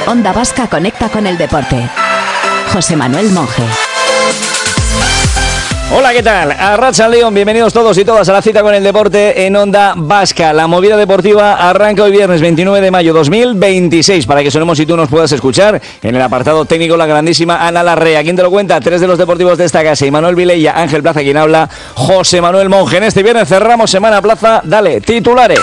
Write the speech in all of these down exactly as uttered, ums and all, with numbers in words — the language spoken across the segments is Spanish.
Onda Vasca conecta con el deporte. José Manuel Monge. Hola, ¿qué tal? Arratsaldeon, bienvenidos todos y todas a la cita con el deporte en Onda Vasca. La movida deportiva arranca hoy viernes veintinueve de mayo dos mil veintiséis, para que sonemos y tú nos puedas escuchar. En el apartado técnico, la grandísima Ana Larrea. ¿Quién te lo cuenta? Tres de los deportivos de esta casa: Imanol Vilella, Ángel Plaza, quien habla, José Manuel Monge. En este viernes cerramos Semana Plaza. Dale, titulares.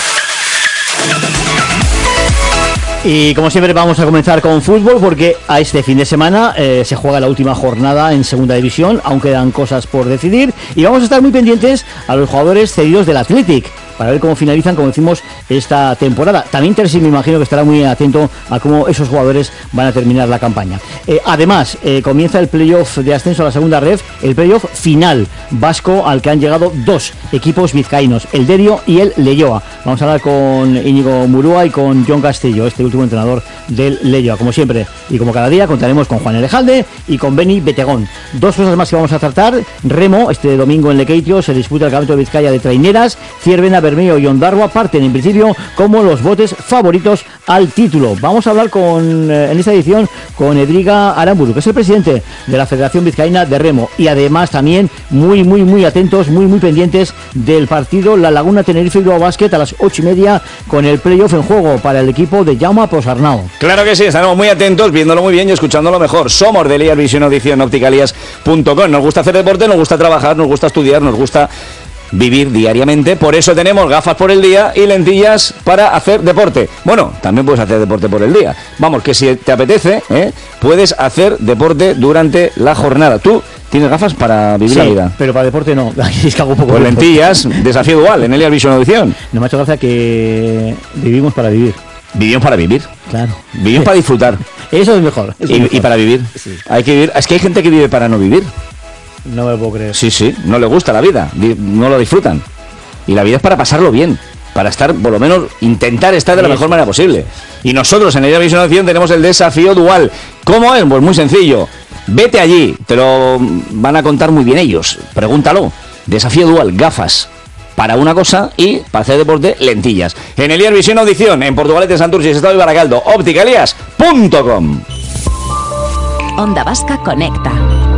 Y como siempre vamos a comenzar con fútbol, porque a este fin de semana eh, se juega la última jornada en segunda división. Aún quedan cosas por decidir y vamos a estar muy pendientes a los jugadores cedidos del Athletic para ver cómo finalizan, como decimos, esta temporada. También Terzi, me imagino que estará muy atento a cómo esos jugadores van a terminar la campaña. Eh, además, eh, comienza el playoff de ascenso a la segunda ref, el playoff final vasco al que han llegado dos equipos vizcaínos, el Derio y el Leioa. Vamos a hablar con Íñigo Murúa y con Jon Castillo, este último entrenador del Leioa. Como siempre y como cada día, contaremos con Juan Elejalde y con Beni Betegón. Dos cosas más que vamos a tratar: remo, este domingo en Lekeitio se disputa el Campeonato de Vizcaya de traineras. Ciervena, Bermeo y Ondarroa parten en principio como los botes favoritos al título. Vamos a hablar con eh, en esta edición con Edriga Aramburu, que es el presidente de la Federación Vizcaína de Remo, y además también muy muy muy atentos, muy muy pendientes del partido La Laguna Tenerife Bilbao Basket a las ocho y media, con el playoff en juego para el equipo de Jaume Posarnau. Claro que sí, estaremos muy atentos, viéndolo muy bien y escuchándolo mejor. Somos de Lias Visión Audición, Opticalias punto com. Nos gusta hacer deporte, nos gusta trabajar, nos gusta estudiar, nos gusta vivir diariamente. Por eso tenemos gafas por el día y lentillas para hacer deporte. Bueno, también puedes hacer deporte por el día. Vamos, que si te apetece, ¿eh? puedes hacer deporte durante la jornada. Tú tienes gafas para vivir sí, la vida, pero para deporte no. Es que hago un poco pues de lentillas, desafío dual en Lias Visión Audición. No me ha hecho gracia que vivimos para vivir. Vivimos para vivir. Claro. Vivimos para disfrutar. Eso es mejor. Eso y, es mejor. y para vivir. Sí. Hay que vivir. Es que hay gente que vive para no vivir. No me lo puedo creer. Sí, sí, no le gusta la vida, no lo disfrutan. Y la vida es para pasarlo bien, para estar, por lo menos, intentar estar de la mejor manera posible. Y nosotros en Lias Visión Audición tenemos el desafío dual. ¿Cómo es? Pues muy sencillo. Vete allí, te lo van a contar muy bien ellos. Pregúntalo. Desafío dual, gafas para una cosa y para hacer deporte, lentillas. En Lias Visión Audición, en Portugalete, Santurce, Estado y Baracaldo, Opticalias punto com. Onda Vasca conecta.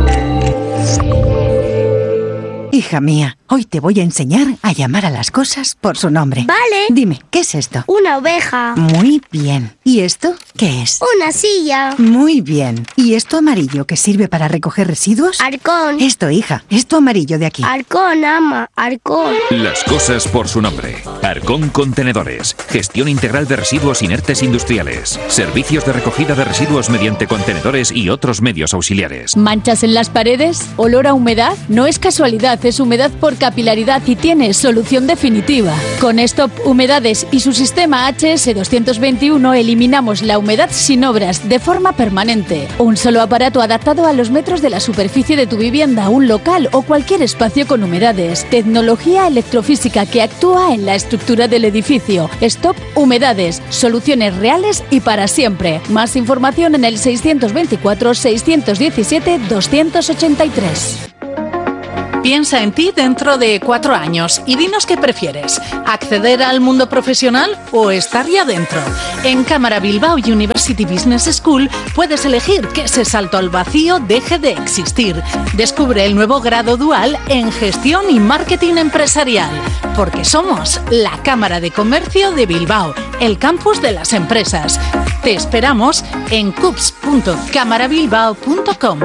Hija mía, hoy te voy a enseñar a llamar a las cosas por su nombre. Vale. Dime, ¿qué es esto? Una oveja. Muy bien. ¿Y esto qué es? Una silla. Muy bien. ¿Y esto amarillo que sirve para recoger residuos? Arcón. Esto, hija, esto amarillo de aquí. Arcón, ama. Arcón. Las cosas por su nombre. Arcón Contenedores. Gestión integral de residuos inertes industriales. Servicios de recogida de residuos mediante contenedores y otros medios auxiliares. ¿Manchas en las paredes? ¿Olor a humedad? No es casualidad, es humedad por capilaridad y tiene solución definitiva. Con Stop Humedades y su sistema H S doscientos veintiuno eliminamos la humedad sin obras de forma permanente. Un solo aparato adaptado a los metros de la superficie de tu vivienda, un local o cualquier espacio con humedades. Tecnología electrofísica que actúa en la estructura del edificio. Stop Humedades. Soluciones reales y para siempre. Más información en el seiscientos veinticuatro, seiscientos diecisiete, doscientos ochenta y tres. Piensa en ti dentro de cuatro años y dinos qué prefieres, acceder al mundo profesional o estar ya dentro. En Cámara Bilbao University Business School puedes elegir que ese salto al vacío deje de existir. Descubre el nuevo grado dual en Gestión y Marketing Empresarial, porque somos la Cámara de Comercio de Bilbao, el campus de las empresas. Te esperamos en cups punto cámara bilbao punto com.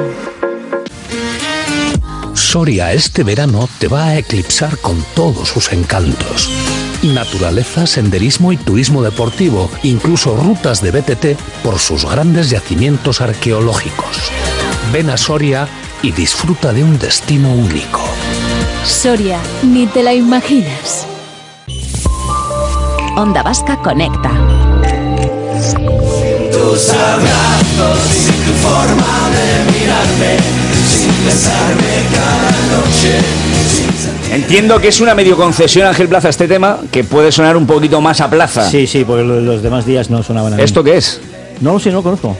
Soria este verano te va a eclipsar con todos sus encantos. Naturaleza, senderismo y turismo deportivo, incluso rutas de B T T por sus grandes yacimientos arqueológicos. Ven a Soria y disfruta de un destino único. Soria, ni te la imaginas. Onda Vasca conecta. Tus abrazos y tu forma de mirarme, sin besarme cada noche. Entiendo que es una medio concesión, Ángel Plaza, este tema, que puede sonar un poquito más a plaza. Sí, sí, porque los demás días no sonaban a mí. ¿Esto qué es? No lo sé, no lo conozco.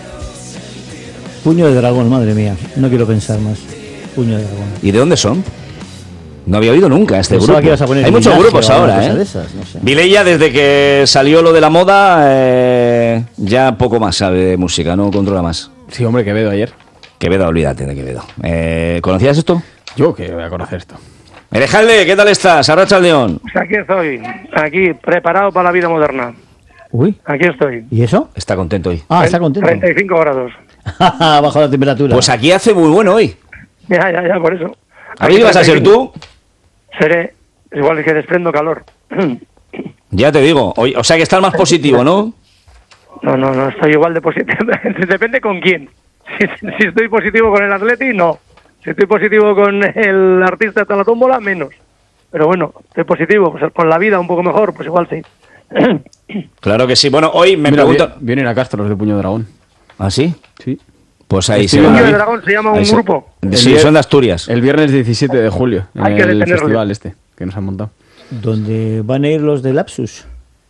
Puño de dragón, madre mía. No quiero pensar más. Puño de dragón. ¿Y de dónde son? No había oído nunca este Pensaba grupo. que ibas a poner Hay muchos Ignacio grupos o ahora, alguna cosa ¿eh? de esas, no sé. Vilella, desde que salió lo de la moda, eh, ya poco más sabe de música, no controla más. Sí, hombre, Quevedo ayer. Quevedo, olvídate de Quevedo. Eh, ¿Conocías esto? Yo que voy a conocer esto. Erejalde, ¿qué tal estás? Arracha al León. Pues aquí estoy, aquí, preparado para la vida moderna. Uy. Aquí estoy. ¿Y eso? Está contento hoy. Ah, está contento. treinta y cinco grados. Bajo la temperatura. Pues aquí hace muy bueno hoy. Ya, ya, ya, por eso. ¿A qué vas a ser tú? Seré, igual que desprendo calor. Ya te digo. Hoy, o sea que estás más positivo, ¿no? No, no, no, estoy igual de positivo. Depende con quién. Si, si estoy positivo con el Atleti, no. Si estoy positivo con el artista hasta la tómbola, menos. Pero bueno, estoy positivo, pues con la vida un poco mejor, pues igual sí. Claro que sí. Bueno, hoy me Mira, pregunto... vi- Vienen a Castro los de Puño de Dragón. ¿Ah, sí? Sí. Pues ahí Este se Puño va. de Dragón se llama un Ahí se- grupo. Sí, vier- son de Asturias. El viernes diecisiete de julio, en Hay que el detenerlo. festival este, que nos han montado. ¿Dónde van a ir los de Lapsus?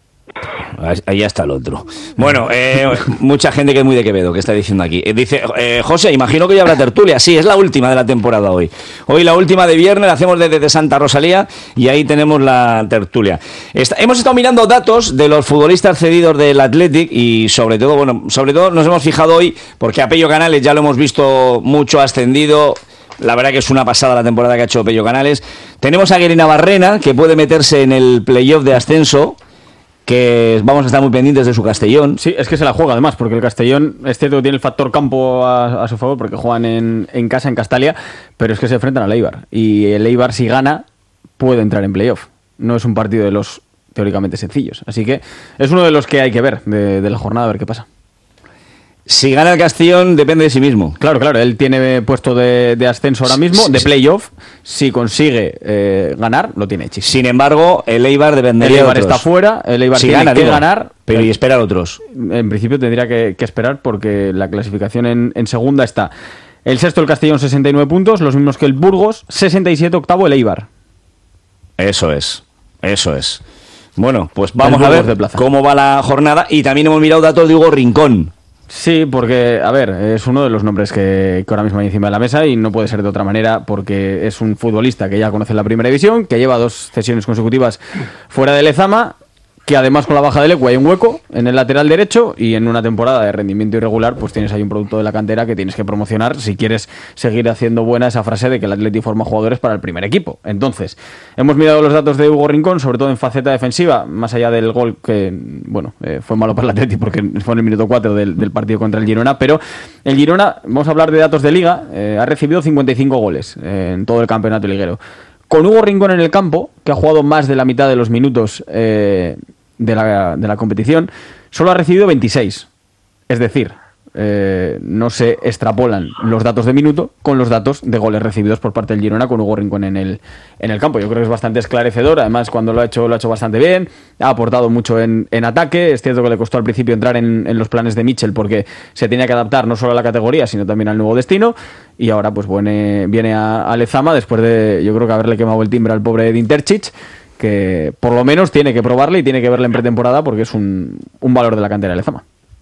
Ahí está el otro. Bueno, eh, mucha gente que es muy de Quevedo, que está diciendo aquí. Eh, Dice, eh, José, imagino que ya habrá tertulia. Sí, es la última de la temporada hoy. Hoy la última de viernes, la hacemos desde de Santa Rosalía y ahí tenemos la tertulia. Está- hemos estado mirando datos de los futbolistas cedidos del Athletic y sobre todo, bueno, sobre todo nos hemos fijado hoy, porque a Pello Canales ya lo hemos visto mucho ascendido. La verdad que es una pasada la temporada que ha hecho Pello Canales. Tenemos a Guerina Barrena, que puede meterse en el playoff de ascenso, que vamos a estar muy pendientes de su Castellón. Sí, es que se la juega además, porque el Castellón es cierto que tiene el factor campo a, a su favor, porque juegan en, en casa, en Castalia, pero es que se enfrentan al Eibar. Y el Eibar, si gana, puede entrar en playoff. No es un partido de los teóricamente sencillos. Así que es uno de los que hay que ver de, de la jornada, a ver qué pasa. Si gana el Castellón, depende de sí mismo. Claro, claro, él tiene puesto de, de ascenso ahora mismo, de playoff. Si consigue eh, ganar, lo tiene hecho. Sin embargo, el Eibar El dependería Eibar de otros. está fuera, el Eibar Si tiene gana, que digo, ganar. pero y esperar a otros. En principio tendría que, que esperar porque la clasificación en, en segunda está el sexto el Castellón sesenta y nueve puntos, los mismos que el Burgos, sesenta y siete octavo el Eibar. Eso es, eso es. Bueno, pues vamos El a Burgos ver de plaza. cómo va la jornada y también hemos mirado datos de Hugo Rincón. Sí, porque, a ver, es uno de los nombres que, que ahora mismo hay encima de la mesa y no puede ser de otra manera porque es un futbolista que ya conoce la primera división, que lleva dos cesiones consecutivas fuera de Lezama, que además con la baja de Lecu hay un hueco en el lateral derecho y en una temporada de rendimiento irregular pues tienes ahí un producto de la cantera que tienes que promocionar si quieres seguir haciendo buena esa frase de que el Atleti forma jugadores para el primer equipo. Entonces, hemos mirado los datos de Hugo Rincón, sobre todo en faceta defensiva, más allá del gol que, bueno, eh, fue malo para el Atleti porque fue en el minuto cuatro del, del partido contra el Girona, pero el Girona, vamos a hablar de datos de Liga, eh, ha recibido cincuenta y cinco goles eh, en todo el campeonato liguero. Con Hugo Rincón en el campo, que ha jugado más de la mitad de los minutos eh, de, la, de la competición, solo ha recibido veintiséis. Es decir, eh, no se extrapolan los datos de minuto con los datos de goles recibidos por parte del Girona con Hugo Rincón en el, en el campo. Yo creo que es bastante esclarecedor. Además, cuando lo ha hecho, lo ha hecho bastante bien. Ha aportado mucho en, en ataque. Es cierto que le costó al principio entrar en, en los planes de Mitchell porque se tenía que adaptar no solo a la categoría, sino también al nuevo destino. Y ahora pues viene, viene a, a Lezama después de, yo creo que haberle quemado el timbre al pobre de Interchich, que por lo menos tiene que probarle y tiene que verle en pretemporada porque es un, un valor de la cantera de Lezama.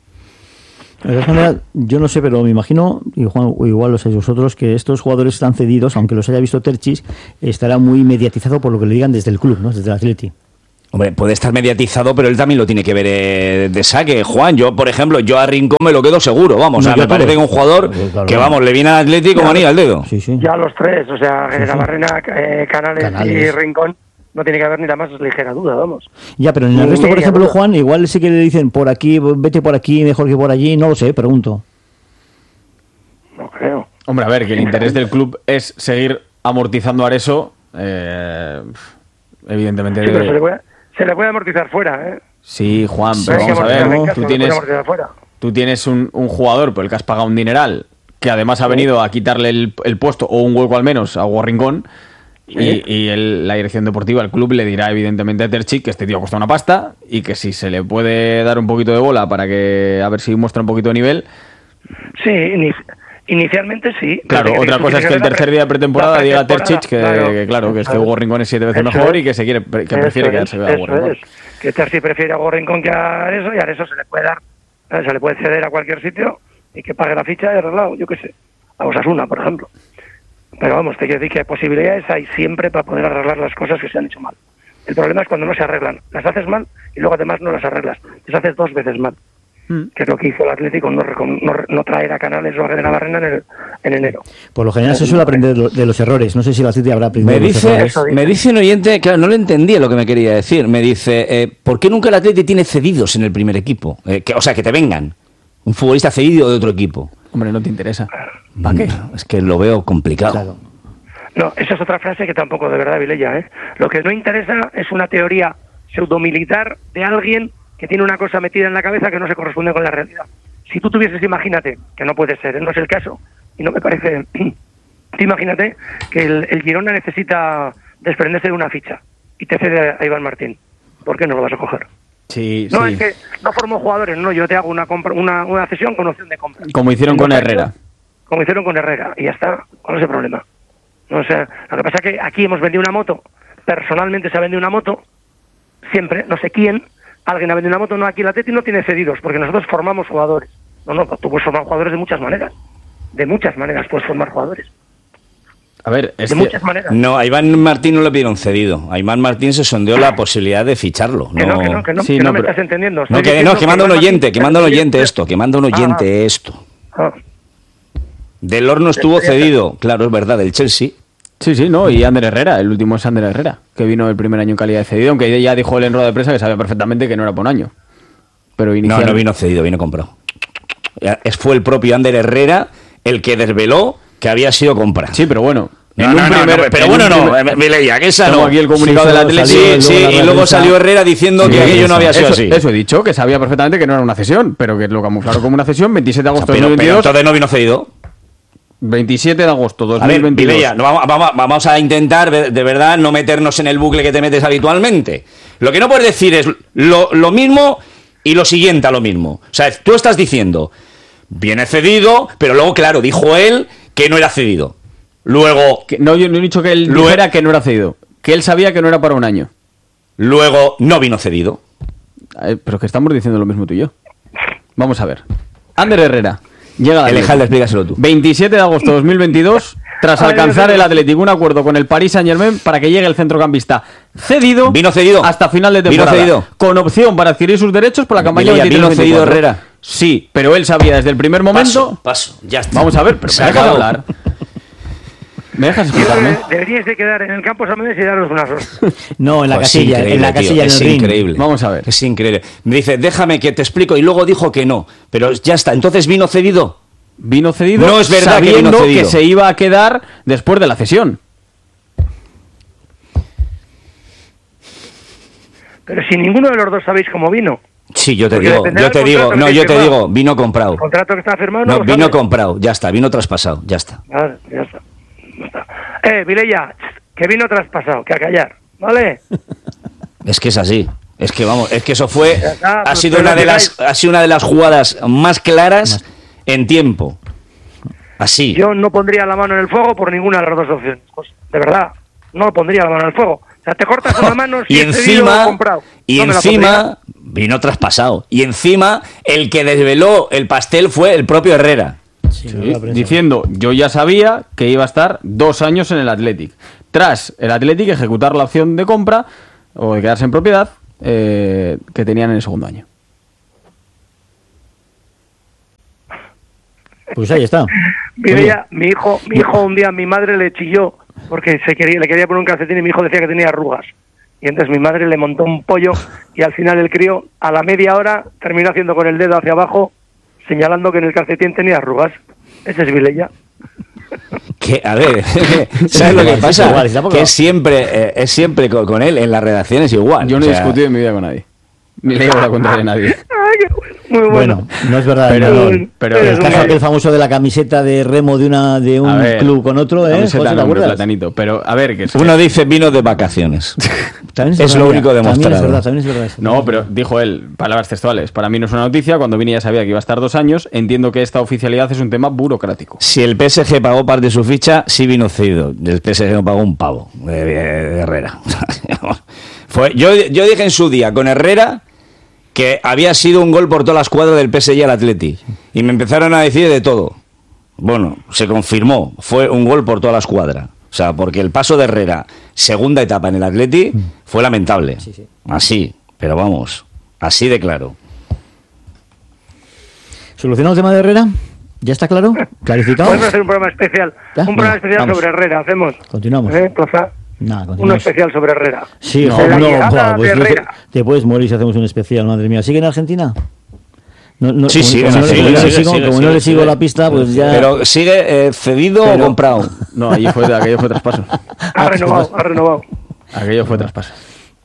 De todas maneras, yo no sé, pero me imagino, y Juan, o igual lo sabéis vosotros, que estos jugadores están cedidos, aunque los haya visto Terchis, estará muy mediatizado por lo que le digan desde el club, ¿no? Desde el Atleti. Hombre, puede estar mediatizado, pero él también lo tiene que ver eh, de saque. Juan, yo, por ejemplo, yo a Rincón me lo quedo seguro, vamos. No, o sea, yo me parece todo. que un jugador Pues claro, que, claro. vamos, le viene al Atlético como anillo al dedo. Sí, sí. Ya los tres, o sea, Sí, sí. Barrena, eh, Canales, Canales. y Rincón, no tiene que haber ni la más ligera duda, vamos. Ya, pero en el Ni resto, por media ejemplo, duda. Juan, igual sí que le dicen por aquí, vete por aquí, mejor que por allí, no lo sé, pregunto. No creo. Hombre, a ver, que el interés del club es seguir amortizando a Areso, eh, evidentemente... Sí, pero debe- se le, puede, se le puede amortizar fuera, ¿eh? Sí, Juan, No pero hay que vamos a amortizar ver, en casa, tú no se puede tienes, amortizar fuera. tú tienes un, un jugador por el que has pagado un dineral, que además ha venido a quitarle el, el puesto, o un hueco al menos, a Hugo Rincón, y, y el- la dirección deportiva, el club, le dirá evidentemente a Terchik que este tío cuesta una pasta, y que si se le puede dar un poquito de bola para que a ver si muestra un poquito de nivel. Sí, ini- inicialmente sí. Claro, Desde otra tú cosa es tienes que el ver la tercer pre- día de pretemporada la diga a pretemporada, Terchich que claro. que, claro, que es que Claro. Hugo Rincón es siete veces Eso mejor es. y que se quiere que Eso prefiere es, quedarse a Hugo eso Rincón. es. Que Terci prefiere a Hugo Rincón que a Areso, y a Areso se le puede dar, eh, se le puede ceder a cualquier sitio y que pague la ficha de arreglado, yo qué sé. A Osasuna, por ejemplo. Pero vamos, te quiero decir que posibilidades hay siempre para poder arreglar las cosas que se han hecho mal. El problema es cuando no se arreglan. Las haces mal y luego además no las arreglas. Las haces dos veces mal. Mm. Que es lo que hizo el Atlético, no, no, no traer a Canales o a Navarrena en, el, en enero. Por lo general se suele aprender de los errores. No sé si el Atlético habrá aprendido me de los dice, errores. Me dice un oyente, claro, no le entendía lo que me quería decir. Me dice, eh, ¿por qué nunca el Atlético tiene cedidos en el primer equipo? Eh, que, o sea, que te vengan. Un futbolista cedido de otro equipo. Hombre, no te interesa. ¿Para qué? Es que lo veo complicado. Claro. No, esa es otra frase que tampoco, de verdad, Vilella, ¿eh? Lo que no interesa es una teoría pseudomilitar de alguien que tiene una cosa metida en la cabeza que no se corresponde con la realidad. Si tú tuvieses, imagínate, que no puede ser, ¿eh? No es el caso, y no me parece... Imagínate que el, el Girona necesita desprenderse de una ficha y te cede a Iván Martín. ¿Por qué no lo vas a coger? Sí, no, sí. Es que no formo jugadores, no, yo te hago una compra, una, una cesión con opción de compra. Como hicieron con Herrera. Como hicieron con Herrera, y ya está. ¿Cuál es el problema? No, o sea, lo que pasa es que aquí hemos vendido una moto, personalmente se ha vendido una moto, siempre, no sé quién, alguien ha vendido una moto, no, aquí el Atleti no tiene cedidos, porque nosotros formamos jugadores. No, no, tú puedes formar jugadores de muchas maneras. De muchas maneras puedes formar jugadores. A ver, es de que... muchas maneras. No, a Iván Martín no le pidieron cedido. A Iván Martín se sondeó la posibilidad de ficharlo. Que no, que no, que no, sí, que no, no me pero... estás entendiendo. No, que, no, que manda un oyente, Martín... que manda un oyente esto, que manda un oyente ah, esto. Ah. Del Horno estuvo cedido, claro, es verdad, del Chelsea. Sí, sí, no, y Ander Herrera, el último es Ander Herrera, que vino el primer año en calidad de cedido, aunque ya dijo él en rueda de prensa que sabía perfectamente que no era por un año. Pero inicial... No, no vino cedido, vino comprado. Fue el propio Ander Herrera el que desveló que había sido compra. Sí, pero bueno... No, no, no, no, pero bueno, no, me leía que esa no. Aquí el comunicado sí, del Atlético. Sí, sí, y luego salió Herrera diciendo sí, que aquello no había sido eso, así. Eso he dicho, que sabía perfectamente que no era una cesión, pero que lo camuflaron como una cesión, veintisiete de agosto de pero, dos mil veintidós. Pero entonces no vino cedido. veintisiete de agosto de dos mil veintidós. A ver, Vilella, vamos, vamos, vamos a intentar, de verdad, no meternos en el bucle que te metes habitualmente. Lo que no puedes decir es lo, lo mismo y lo siguiente a lo mismo. O sea, tú estás diciendo, viene cedido, pero luego, claro, dijo él que no era cedido. Luego... Que, no, yo no he dicho que él luego, dijera que no era cedido. Que él sabía que no era para un año. Luego, no vino cedido. Eh, pero que estamos diciendo lo mismo tú y yo. Vamos a ver. Ander Herrera llega a la Alejandro, explícaselo tú. veintisiete de agosto de dos mil veintidós, tras alcanzar el Atlético un acuerdo con el Paris Saint-Germain para que llegue el centrocampista cedido. Vino cedido. Hasta final de temporada. Vino cedido. Con opción para adquirir sus derechos por la campaña veintitrés veinticuatro. Vino cedido Herrera. Sí, pero él sabía desde el primer momento... Paso, paso, ya está. Vamos a ver, pero me dejas hablar. ¿Me dejas explicarme? Deberíais de quedar en el campo San Mamés y daros unas horas. No, en la pues casilla, en la casilla es del ring. increíble. Vamos a ver. Es increíble. Me dice, déjame que te explico, y luego dijo que no. Pero ya está, entonces vino cedido. Vino cedido no es verdad sabiendo que, vino cedido. que se iba a quedar después de la cesión. Pero si ninguno de los dos sabéis cómo vino. Sí, yo te Porque digo, yo te digo, no, yo te digo, vino comprado. El contrato que está firmado no, no lo vino sabes. comprado, ya está, vino traspasado, ya está. Vale, ya está. Ya está. Eh, Vilella, que vino traspasado, que a callar, ¿vale? Es que es así. Es que vamos, es que eso fue está, ha pues, sido una de las ha sido una de las jugadas más claras en tiempo. Así. Yo no pondría la mano en el fuego por ninguna de las dos opciones. Pues, de verdad, no pondría la mano en el fuego. O sea, te cortas una mano si y encima comprado. y no encima vino traspasado. Y encima el que desveló el pastel fue el propio Herrera. Sí, sí, diciendo, yo ya sabía que iba a estar dos años en el Athletic. Tras el Athletic ejecutar la opción de compra o de quedarse en propiedad eh, que tenían en el segundo año. Pues ahí está. Mira, mi hijo, mi hijo un día, mi madre le chilló porque se quería, le quería poner un calcetín y mi hijo decía que tenía arrugas. Y entonces mi madre le montó un pollo y al final el crío, a la media hora, terminó haciendo con el dedo hacia abajo, señalando que en el calcetín tenía arrugas. Ese es Vilella. Que, a ver, ¿sabes lo que pasa? Igual, que es siempre, eh, es siempre con, con él en las redacciones igual. Yo no o he sea... discutido en mi vida con nadie. Ni le llevo la contra de nadie. Muy bueno. Bueno, no es verdad. Pero, no, pero, el caso aquel famoso de la camiseta de remo de una de un ver, club con otro, ¿eh? José, no, hombre, platanito. Pero, a ver, que es uno que... dice vino de vacaciones. es, es lo único demostrado. Es verdad, también es verdad. No, pero dijo él, palabras textuales. Para mí no es una noticia. Cuando vine ya sabía que iba a estar dos años. Entiendo que esta oficialidad es un tema burocrático. Si el P S G pagó parte de su ficha, sí vino cedido. El P S G no pagó un pavo de, de Herrera. Fue, yo, yo dije en su día con Herrera que había sido un gol por toda la escuadra del P S G al Atleti. Y me empezaron a decir de todo. Bueno, se confirmó, fue un gol por toda la escuadra. O sea, porque el paso de Herrera, segunda etapa en el Atleti, mm. fue lamentable. Sí, sí. Así, pero vamos, así de claro. ¿Solucionado el tema de Herrera? ¿Ya está claro? ¿Clarificado? Podemos hacer un programa especial. ¿Ya? Un programa especial vamos. sobre Herrera, hacemos. Continuamos. ¿Eh, Plaza? Nah, uno especial sobre Herrera. Sí, no, no, no pues te, te puedes morir si hacemos un especial, madre mía. ¿Sigue en Argentina? No, no, sí, sí, como, no, sigue, sigue, sigue, sigue, como sigue, no sigue, le sigo sigue. la pista, pues ya... Pero ¿sigue eh, cedido Pero, o comprado? No, allí fue, aquello fue traspaso. Ha renovado, ha renovado. Aquello fue traspaso.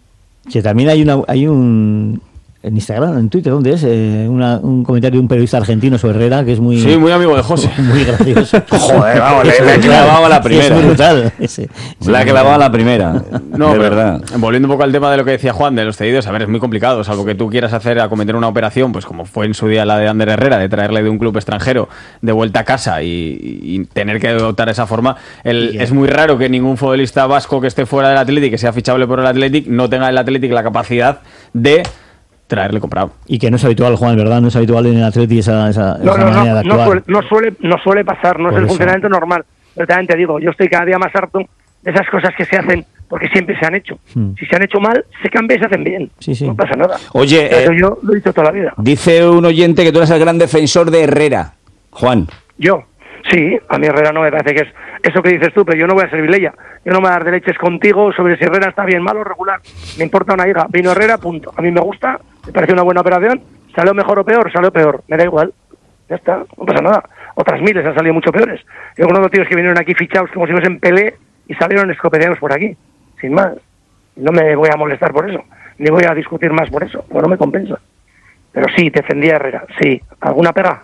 Que también hay una hay un... En Instagram, en Twitter, ¿dónde es? Eh, una, un comentario de un periodista argentino sobre Herrera que es muy... Sí, muy amigo de José. Muy gracioso. Joder, vamos, le, le ha clavado a la primera. Es muy brutal. Ese. Le ha clavado a la primera. No, de pero, verdad. Volviendo un poco al tema de lo que decía Juan, de los cedidos, a ver, es muy complicado, salvo que tú quieras hacer, acometer una operación, pues como fue en su día la de Ander Herrera, de traerle de un club extranjero de vuelta a casa y, y tener que dotar de esa forma. El, yeah. Es muy raro que ningún futbolista vasco que esté fuera del Athletic, que sea fichable por el Athletic, no tenga el Athletic la capacidad de... traerle comprado. Y que no es habitual, Juan, ¿verdad? No es habitual en el Atleti esa, esa, no, esa no, manera no, de actuar. No suele, no, suele, no suele pasar, no Por es el eso. funcionamiento normal. Pero también te digo, yo estoy cada día más harto de esas cosas que se hacen porque siempre se han hecho. Hmm. Si se han hecho mal, se cambian y se hacen bien. Sí, sí. No pasa nada. Oye, Pero eh, yo lo he dicho toda la vida. Dice un oyente que tú eres el gran defensor de Herrera, Juan. ¿Yo? Sí, a mí Herrera no me parece que es eso que dices tú, pero yo no voy a ser Vilella. Yo no me voy a dar de leches contigo sobre si Herrera está bien, mal o regular. Me importa una higa. Vino Herrera, punto. A mí me gusta, me parece una buena operación. Salió mejor o peor, salió peor. Me da igual. Ya está, no pasa nada. Otras miles han salido mucho peores. Yo conozco los tíos que vinieron aquí fichados como si fuesen Pelé y salieron escopeteados por aquí. Sin más. No me voy a molestar por eso. Ni voy a discutir más por eso. Pues no me compensa. Pero sí, defendía a Herrera. Sí. ¿Alguna pega?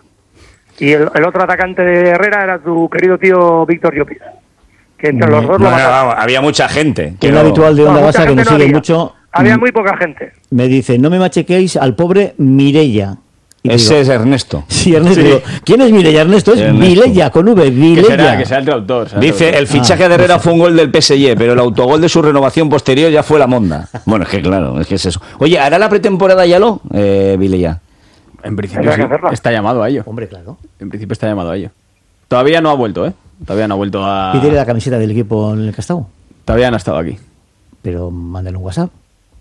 Y el, el otro atacante de Herrera era tu querido tío Víctor Llopis. Que entre los dos no, lo no, no, había mucha gente. Que es habitual de Onda no, Basa que nos no sigue había. mucho. Había muy poca gente. Me dice, no me machequéis al pobre Mireia. Y Ese digo, es Ernesto. Sí, Ernesto. Sí. Digo, ¿quién es Mireia? Ernesto es Ernesto. Vilella, con V, Vilella. Que será, que sea el traductor. ¿sabes? Dice, el fichaje ah, de Herrera no sé. fue un gol del P S G, pero el autogol de su renovación posterior ya fue la monda. Bueno, es que claro, es que es eso. Oye, ¿hará la pretemporada Yalo, eh, Vilella? En principio sí, está llamado a ello. Hombre, claro. En principio está llamado a ello. Todavía no ha vuelto, ¿eh? Todavía no ha vuelto a... ¿Pídele la camiseta del equipo en el que ha estado? Todavía no ha estado aquí. Pero mándale un WhatsApp.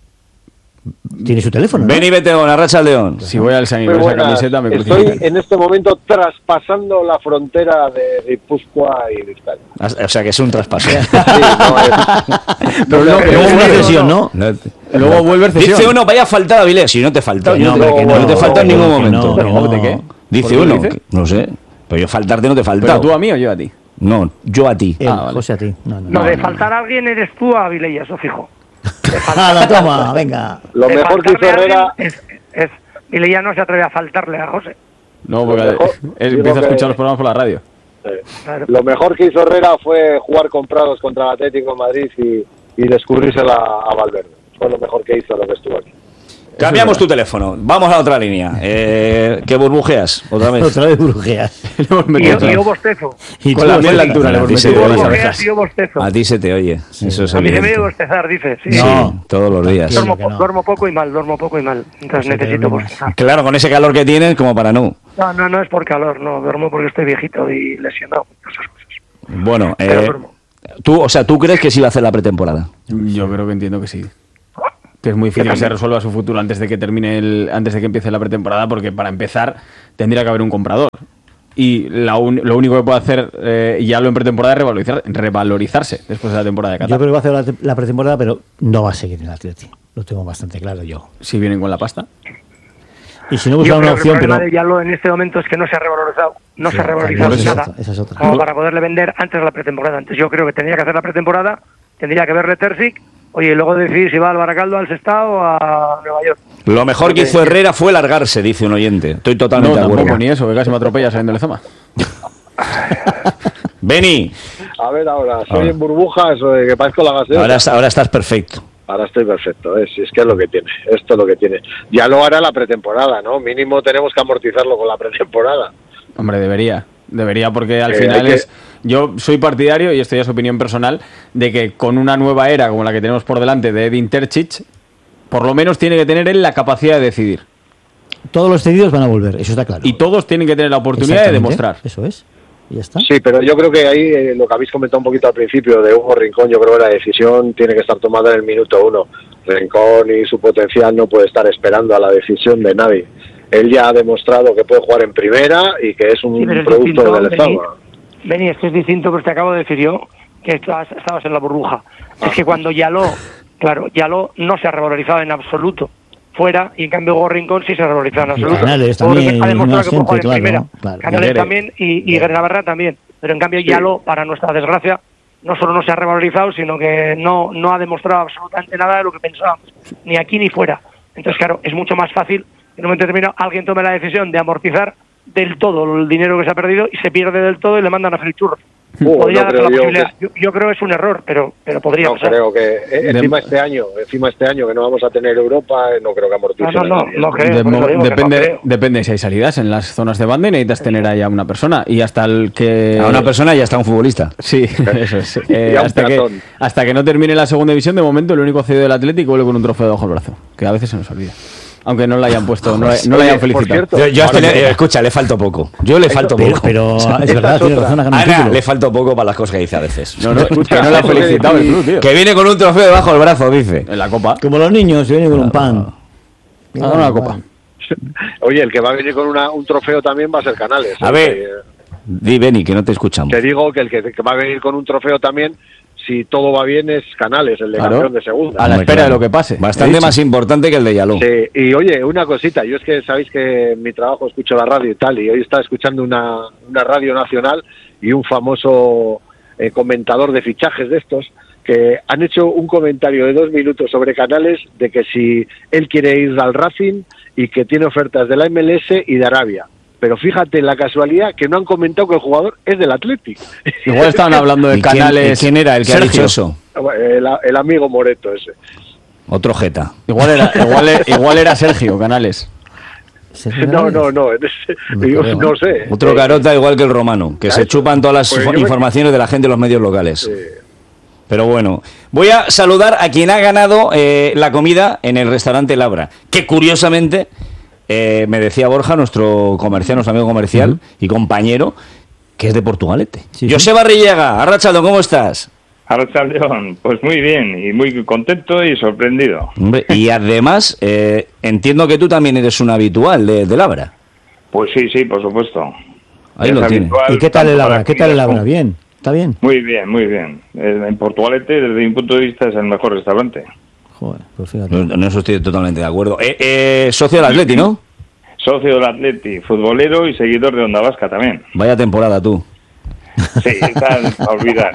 Tiene su teléfono, ¿no? Ven y vete a una racha al León. Si voy al San y esa camiseta me Estoy crucifican. En este momento traspasando la frontera de Guipúzcoa y Vizcaya. O sea que es un traspaso. Sí, no, es... Pero luego vuelve cesión, ¿no? Luego vuelve cesión. Dice uno, vaya a faltar a Vilés. Si no te falta, no, no, no, no te falta en ningún momento. No, ¿de qué? Dice uno, que, no sé. Pero yo faltarte no te falta. ¿Pero tú a mí o yo a ti? No, yo a ti. Él, ah, vale. José a ti. No, no, no, no de no, faltar no. a alguien eres tú a Vilella, eso fijo. Nada, toma, venga. Lo de mejor que hizo Herrera es, es Vilella no se atreve a faltarle a José. No, porque mejor, él empieza a escuchar que... los programas por la radio. Sí. Claro. Lo mejor que hizo Herrera fue jugar comprados contra el Atlético de Madrid y, y descubrírsela a Valverde. Fue lo mejor que hizo lo que estuvo aquí. Cambiamos tu teléfono, vamos a otra línea. Eh, ¿Qué burbujeas? Otra vez. Otra vez burbujeas. y, yo, y yo bostezo. Y con la misma altura le hemos metido las orejas. Y yo bostezo. A ti se te oye. Sí. Eso es a mí se me evidente. oye bostezar, dices. Sí. No, sí, todos los días. Duermo, no. duermo poco y mal, duermo poco y mal. Entonces Eso necesito bostezar. Claro, con ese calor que tienes, como para no. No, no, no es por calor, no. Duermo porque estoy viejito y lesionado. Esas cosas. Bueno, eh, tú, o sea, ¿tú crees que sí va a hacer la pretemporada? Yo creo que entiendo que sí. Que es muy difícil que se resuelva su futuro antes de que termine el, antes de que empiece la pretemporada, porque para empezar tendría que haber un comprador. Y la un, lo único que puede hacer eh, ya lo en pretemporada es revalorizar, revalorizarse después de la temporada de Qatar. Yo creo que va a hacer la, la pretemporada, pero no va a seguir en el Atleti. Lo tengo bastante claro yo. Si vienen con la pasta. Y si no buscan una opción, pero... El problema de Yalo en este momento es que no se ha revalorizado. No sí, se ha revalorizado esa nada. Es otra, esa es otra. Como para poderle vender antes de la pretemporada. Antes yo creo que tendría que hacer la pretemporada, tendría que verle Terzic. Oye, y luego decidir si va al Baracaldo, al Sestao o a Nueva York. Lo mejor que hizo Herrera fue largarse, dice un oyente. Estoy totalmente no, de acuerdo. No, ni eso, que casi me atropella saliendo de Lezama. Beni. A ver, ahora, soy ahora. en burbujas, que parezco la gaseosa. Ahora, ahora estás perfecto. Ahora estoy perfecto, ¿eh? Si es que es lo que tiene, esto es lo que tiene. Ya lo hará la pretemporada, ¿no? Mínimo tenemos que amortizarlo con la pretemporada. Hombre, debería. Debería, porque al eh, final que... es... Yo soy partidario, y esto ya es opinión personal, de que con una nueva era como la que tenemos por delante de Edin Terzic, por lo menos tiene que tener él la capacidad de decidir. Todos los cedidos van a volver, eso está claro. Y todos tienen que tener la oportunidad de demostrar. Eso es. y ya está. Sí, pero yo creo que ahí eh, lo que habéis comentado un poquito al principio de Hugo Rincón, yo creo que la decisión tiene que estar tomada en el minuto uno. Rincón y su potencial no puede estar esperando a la decisión de nadie. Él ya ha demostrado que puede jugar en primera y que es un Sí, pero es producto distinto, del Beni. Lezama. Beni, es que es distinto, pero te acabo de decir yo que estabas, estabas en la burbuja. Ah. Es que cuando Yaló, claro, Yaló no se ha revalorizado en absoluto fuera, y en cambio Hugo Rincón sí se ha revalorizado en absoluto. Canales Hugo también, Rincón ha demostrado más que puede gente, jugar en claro, primera. claro. Canales Guerre. también y, y Guerre Navarra también. Pero en cambio Yaló, para nuestra desgracia, no solo no se ha revalorizado, sino que no, no ha demostrado absolutamente nada de lo que pensábamos, ni aquí ni fuera. Entonces, claro, es mucho más fácil que en un momento determinado alguien tome la decisión de amortizar del todo el dinero que se ha perdido y se pierde del todo y le mandan a freír churros. Uh, Podría no darse la creo yo posibilidad. que- Yo, yo creo que es un error, pero, pero podría No pasar. creo que eh, encima este año, encima este año que no vamos a tener Europa, eh, no creo que amortice. No, no, no, nadie. no creo. De- por eso digo que no depende, creo. depende si hay salidas en las zonas de banda y necesitas tener ahí a una persona. Y hasta el que. A una persona ya está un futbolista. Sí, eso es. Eh, Y a un hasta, que, peatón. hasta que no termine la segunda división, de momento, el único cedido del Atlético vuelve con un trofeo debajo del brazo. Que a veces se nos olvida. Aunque no le hayan puesto, no, le- no le Oye, hayan por felicitado. cierto, Yo, yo hasta Ahora, le- eh, escucha, le falto poco. Yo le falto Pero, poco. pero O sea, es verdad, tiene razón, ha ganado un Ana, título. le falto poco para las cosas que dice a veces. No, no, Escucha, que no le ha Jorge, felicitado el y- club, tío. Que viene con un trofeo debajo del brazo, dice. En la copa. Como los niños, se vienen con un pan. Ha ganado una copa. Oye, el que va a venir con una, un trofeo también va a ser Canales. A ¿eh? ver. Que- Di, Beni, que no te escuchamos. Te digo que el que, que va a venir con un trofeo también, si todo va bien, es Canales, el de Claro. campeón de segunda. A la Hombre, espera claro. de lo que pase. He Bastante dicho. más importante que el de Yaló. Sí, y oye, una cosita, yo es que sabéis que en mi trabajo escucho la radio y tal, y hoy estaba escuchando una, una radio nacional y un famoso eh, comentador de fichajes de estos, que han hecho un comentario de dos minutos sobre Canales, de que si él quiere ir al Racing y que tiene ofertas de la M L S y de Arabia. Pero fíjate la casualidad que no han comentado que el jugador es del Athletic. Igual estaban hablando de ¿Y quién, Canales. y quién era el que Sergio. ha dicho eso? El, el amigo Moreto ese. Otro jeta. Igual era, igual, e- igual era Sergio Canales. No, no, no, en ese- yo no sé. Otro carota igual que el romano, que Ya, se eso. chupan todas las Pues yo me- informaciones de la gente de los medios locales. Eh, Pero bueno, voy a saludar a quien ha ganado eh, la comida en el restaurante Labra, que curiosamente, eh, me decía Borja, nuestro comercial, nuestro amigo comercial y compañero, que es de Portugalete. Sí, Joseba Rillega, Arrachado, ¿cómo estás? Arrachaldeón, pues muy bien y muy contento y sorprendido. Hombre, y además, eh, entiendo que tú también eres un habitual de, de Labra. Pues sí, sí, por supuesto. Ahí Es lo tiene. habitual, ¿Y qué tal el tanto Labra? para ¿Qué tal el comidas Labra? como- Bien, está bien. Muy bien, muy bien. Eh, En Portugalete, desde mi punto de vista, es el mejor restaurante. Joder, pues fíjate. No, no, eso estoy totalmente de acuerdo. Eh, eh, socio del Atleti, ¿no? Socio del Atleti, futbolero y seguidor de Onda Vasca también. Vaya temporada tú. Sí, tal, a olvidar.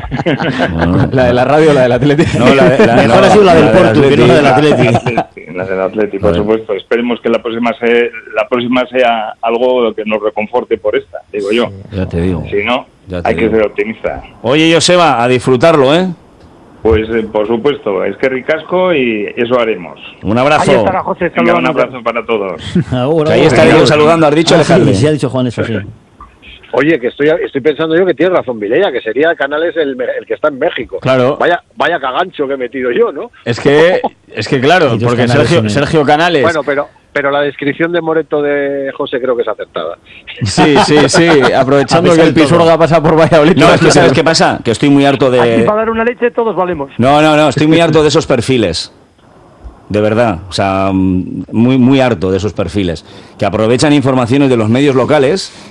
La de la radio o la del Atlético. No, la de- la- Mejor no, ha sido la del la Porto, que no la del La Atleti. del Atleti, la del Atleti, por Bueno. supuesto. Esperemos que la próxima, sea, la próxima sea algo que nos reconforte por esta, digo yo. Ya te digo. Si no, Ya te hay que digo. ser optimista. Oye, Joseba, a disfrutarlo, ¿eh? Pues eh, por supuesto, es que ricasco y eso haremos. Un Ahí abrazo. estará José Venga, un saludándote. abrazo para todos. Ahora, Que ahí ahora. estaré yo saludando, has dicho, Ah, sí, Alejandro. sí, ha dicho Juan eso, sí. Oye, que estoy estoy pensando yo que tiene razón Vilella, que sería Canales el, me- el que está en México. Claro. Vaya, vaya cagancho que he metido yo, ¿no? Es que, es que claro, Ellos porque Canales Sergio, son- Sergio Canales. Bueno, pero pero la descripción de Moreto de José creo que es acertada. Sí, sí, sí. Aprovechando A que pesar el de todo. Pisuerga pasa por Valladolid. No, es que ¿sabes qué pasa? Que estoy muy harto Aquí de... para dar una leche todos valemos. No, no, no, estoy muy harto de esos perfiles. De verdad, o sea, mm, muy, muy harto de esos perfiles. Que aprovechan informaciones de los medios locales